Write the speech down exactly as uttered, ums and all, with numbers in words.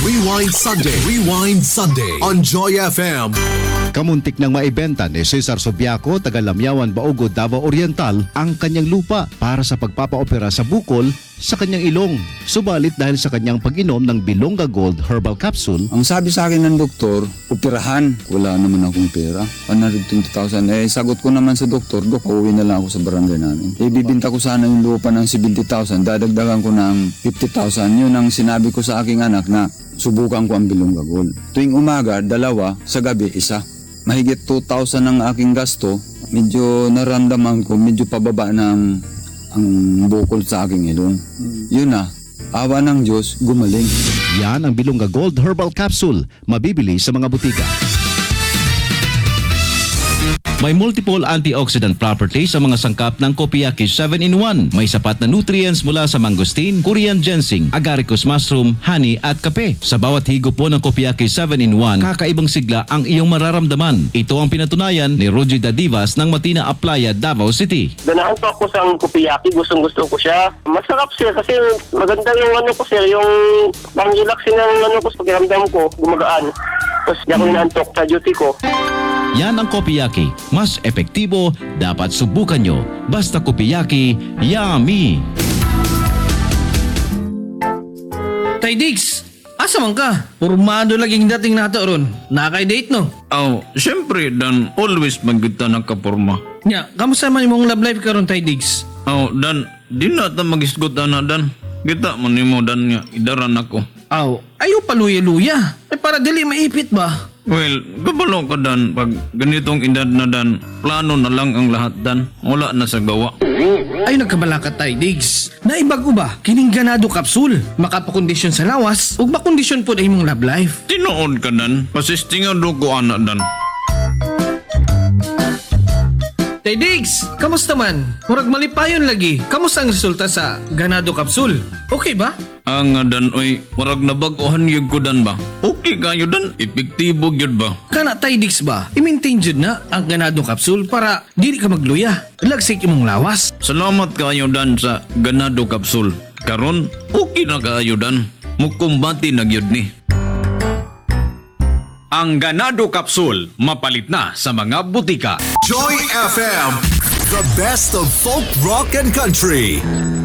Rewind Sunday. Rewind Sunday on Joy F M. Kamuntik nang maibenta ni Cesar Subiaco, taga Lamyawan, Baogo, Davao Oriental ang kanyang lupa para sa pagpapaopera sa bukol sa kanyang ilong. Subalit dahil sa kanyang pag-inom ng Bilonga Gold Herbal Capsule, ang sabi sa akin ng doktor, operahan. Wala naman akong pera. one hundred twenty thousand. Eh, sagot ko naman sa doktor, Dok, uuwi na lang ako sa barangay namin. Eh, bibinta ko sana yung lupa ng seventy thousand. Dadagdagan ko ng fifty thousand. Yun ang sinabi ko sa aking anak na subukan ko ang Bilonga Gold. Tuwing umaga, dalawa. Sa gabi, isa. Mahigit two thousand ang aking gasto. Medyo naramdaman ko, medyo pababa ng ang bukol sa aking ilong. Yun na, awa ng Diyos, gumaling. yan ang Bilonga Gold Herbal Capsule, mabibili sa mga butika. May multiple antioxidant properties sa mga sangkap ng Copiaquis seven in one. May sapat na nutrients mula sa mangosteen, Korean ginseng, agaricus mushroom, honey at kape. Sa bawat higop po ng Copiaquis seven in one, kakaibang sigla ang iyong mararamdaman. Ito ang pinatunayan ni Roger Dadivas ng Matina Aplaya, Davao City. Ganahan pa ako sa Copiaquis, gustong gusto ko siya. Masarap sir kasi maganda yung ano ko sir, yung pang-relax ng ano ko sa pakiramdam ko, gumagaan. Tapos di ako inaantok sa duty ko. Yan ang Copiaquis. Mas epektibo, dapat subukan nyo. Basta Copiaquis, yummy! Tay Diggs, asa man ka? Formado laging dating nato ron. Nakay-date no? Oh, syempre Dan, always magkita ng kaporma. Nya, kamusta man imong love life karon Tay Diggs? Oh, Dan, di na ta magisgot na Dan. Kita man nimo Dan nga idaran ako. Aw, ayaw paluya-luya. Eh para dili maipit ba? Well, kabalo ka Dan, pag ganitong edad na Dan, plano na lang ang lahat Dan. Wala na sa gawa. Ay nagkabala ka Tay Diggs. Naibago ba? Kining ganado kapsul. Makapakondisyon sa lawas ug makondisyon po na imong love life. Tinuod ka Dan, pasistingan do ko ana Dan. Tay Diggs, kamusta man? Murag malipayon lagi. Kamusta ang resulta sa ganado kapsul? Okay ba? Ang nga Dan, oy, marag nabaguhan yun ko Dan ba? Okay kayo Dan, epektibo yun ba? Kana Tay Diggs ba? I-maintain jud na ang ganado kapsul para dili ka magluya. Lagsik imong lawas. Salamat kayo Dan sa ganado kapsul. Karon, okay na kayo Dan. Mukumbati na gyud ni. Ang Ganado Capsule, mapalit na sa mga butika. Joy F M, the best of folk, rock, and country.